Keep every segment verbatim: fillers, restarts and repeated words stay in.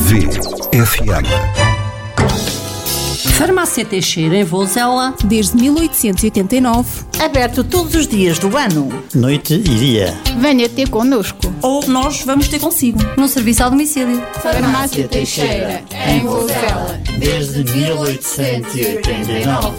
V F M. Farmácia Teixeira, em Vozela, desde mil oitocentos e oitenta e nove. Aberto todos os dias do ano. Noite e dia. Venha ter connosco. Ou nós vamos ter consigo. No serviço ao domicílio. Farmácia Teixeira, em Vozela, desde mil oitocentos e oitenta e nove.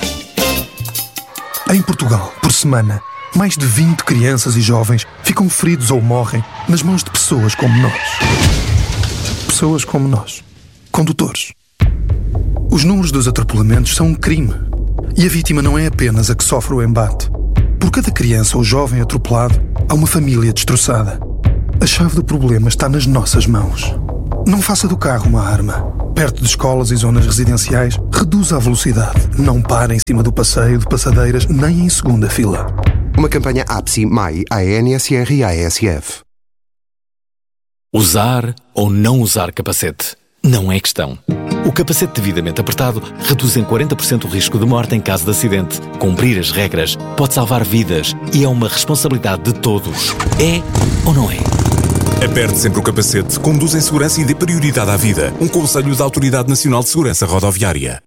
Em Portugal, por semana, mais de vinte crianças e jovens ficam feridos ou morrem nas mãos de pessoas como nós. Pessoas como nós. Condutores. Os números dos atropelamentos são um crime. E a vítima não é apenas a que sofre o embate. Por cada criança ou jovem atropelado, há uma família destroçada. A chave do problema está nas nossas mãos. Não faça do carro uma arma. Perto de escolas e zonas residenciais, reduza a velocidade. Não pare em cima do passeio de passadeiras, nem em segunda fila. Uma campanha A P S I, M A I, A N S R e A S F. Usar ou não usar capacete? Não é questão. O capacete devidamente apertado reduz em quarenta por cento o risco de morte em caso de acidente. Cumprir as regras pode salvar vidas e é uma responsabilidade de todos. É ou não é? Aperte sempre o capacete, conduza em segurança e dê prioridade à vida. Um conselho da Autoridade Nacional de Segurança Rodoviária.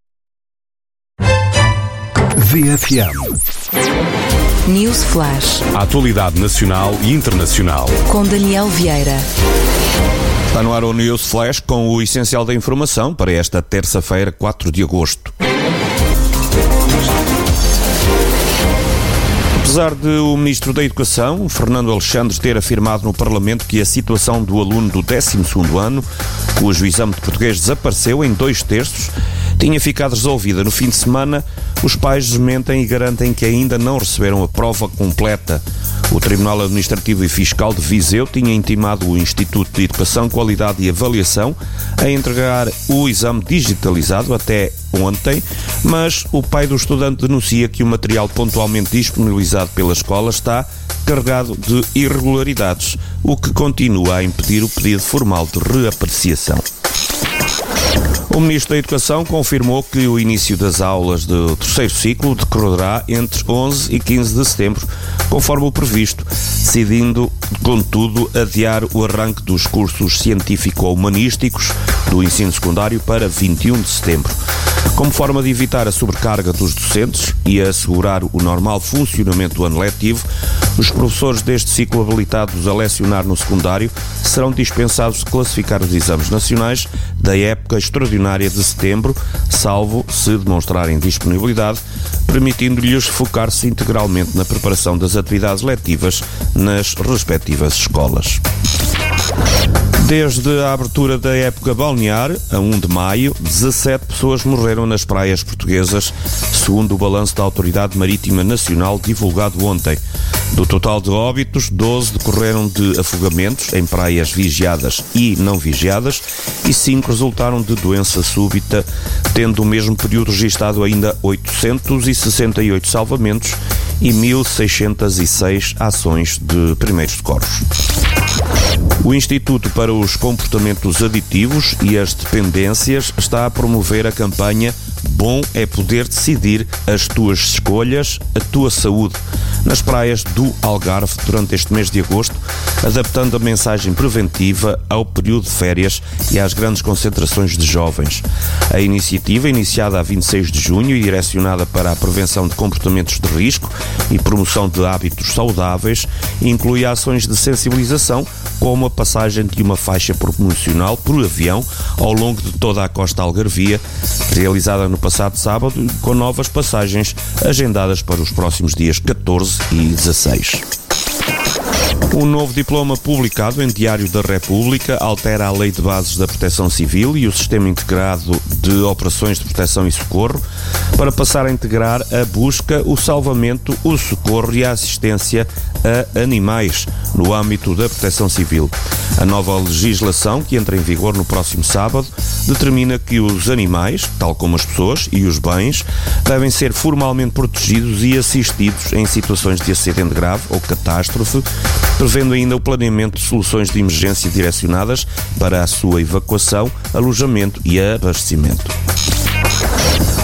V F M. News Flash. A atualidade nacional e internacional. Com Daniel Vieira. Está no ar o News Flash com o essencial da informação para esta terça-feira, quatro de agosto. Apesar de o Ministro da Educação, Fernando Alexandre, ter afirmado no Parlamento que a situação do aluno do décimo segundo ano, cujo exame de português desapareceu em dois terços, tinha ficado resolvida no fim de semana, os pais desmentem e garantem que ainda não receberam a prova completa. O Tribunal Administrativo e Fiscal de Viseu tinha intimado o Instituto de Educação, Qualidade e Avaliação a entregar o exame digitalizado até ontem, mas o pai do estudante denuncia que o material pontualmente disponibilizado pela escola está carregado de irregularidades, o que continua a impedir o pedido formal de reapreciação. O Ministro da Educação confirmou que o início das aulas do terceiro ciclo decorrerá entre onze e quinze de setembro, conforme o previsto, decidindo, contudo, adiar o arranque dos cursos científico-humanísticos do ensino secundário para vinte e um de setembro. Como forma de evitar a sobrecarga dos docentes e assegurar o normal funcionamento do ano letivo, os professores deste ciclo habilitados a lecionar no secundário serão dispensados de classificar os exames nacionais da época extraordinária de setembro, salvo se demonstrarem disponibilidade, permitindo-lhes focar-se integralmente na preparação das atividades letivas nas respectivas escolas. Desde a abertura da época balnear, a primeiro de maio, dezassete pessoas morreram nas praias portuguesas, segundo o balanço da Autoridade Marítima Nacional divulgado ontem. Do total de óbitos, doze decorreram de afogamentos em praias vigiadas e não vigiadas e cinco resultaram de doença súbita, tendo no mesmo período registado ainda oitocentos e sessenta e oito salvamentos e mil seiscentos e seis ações de primeiros socorros. O Instituto para os Comportamentos Aditivos e as Dependências está a promover a campanha Bom é Poder Decidir as Tuas Escolhas, a Tua Saúde, nas praias do Algarve durante este mês de agosto, adaptando a mensagem preventiva ao período de férias e às grandes concentrações de jovens. A iniciativa, iniciada a vinte e seis de junho e direcionada para a prevenção de comportamentos de risco e promoção de hábitos saudáveis, inclui ações de sensibilização, como a passagem de uma faixa promocional por avião ao longo de toda a costa algarvia, realizada no passado sábado, com novas passagens agendadas para os próximos dias catorze e dezasseis. Um novo diploma publicado em Diário da República altera a Lei de Bases da Proteção Civil e o Sistema Integrado de Operações de Proteção e Socorro para passar a integrar a busca, o salvamento, o socorro e a assistência a animais no âmbito da proteção civil. A nova legislação, que entra em vigor no próximo sábado, determina que os animais, tal como as pessoas e os bens, devem ser formalmente protegidos e assistidos em situações de acidente grave ou catástrofe, prevendo ainda o planeamento de soluções de emergência direcionadas para a sua evacuação, alojamento e abastecimento.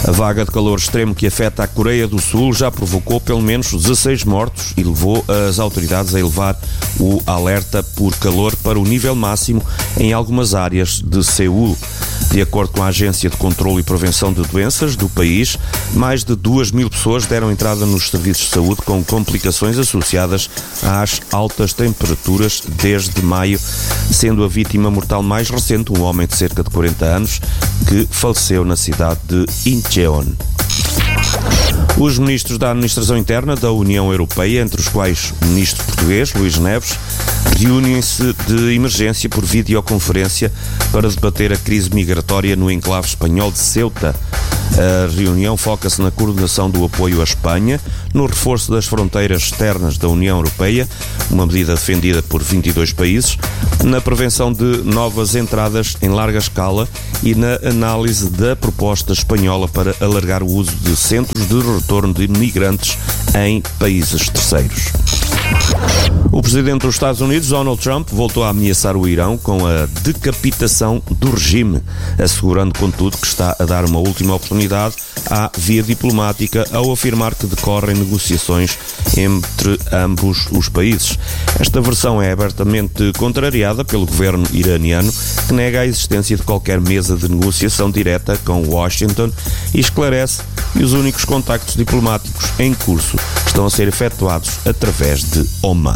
A vaga de calor extremo que afeta a Coreia do Sul já provocou pelo menos dezasseis mortos e levou as autoridades a elevar o alerta por calor para o nível máximo em algumas áreas de Seul. De acordo com a Agência de Controlo e Prevenção de Doenças do país, mais de duas mil pessoas deram entrada nos serviços de saúde com complicações associadas às altas temperaturas desde maio, sendo a vítima mortal mais recente um homem de cerca de quarenta anos que faleceu na cidade de Incheon. Os ministros da Administração Interna da União Europeia, entre os quais o ministro português, Luís Neves, reúnem-se de emergência por videoconferência para debater a crise migratória no enclave espanhol de Ceuta. A reunião foca-se na coordenação do apoio à Espanha, no reforço das fronteiras externas da União Europeia, uma medida defendida por vinte e dois países, na prevenção de novas entradas em larga escala e na análise da proposta espanhola para alargar o uso de centros de retorno de migrantes em países terceiros. O presidente dos Estados Unidos, Donald Trump, voltou a ameaçar o Irão com a decapitação do regime, assegurando, contudo, que está a dar uma última oportunidade à via diplomática ao afirmar que decorrem negociações entre ambos os países. Esta versão é abertamente contrariada pelo governo iraniano, que nega a existência de qualquer mesa de negociação direta com Washington e esclarece que os únicos contactos diplomáticos em curso estão a ser efetuados através de Oman.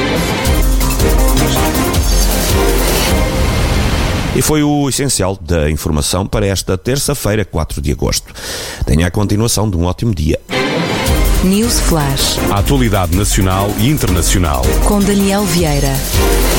E foi o essencial da informação para esta terça-feira, quatro de agosto. Tenha a continuação de um ótimo dia. News Flash. A atualidade nacional e internacional. Com Daniel Vieira.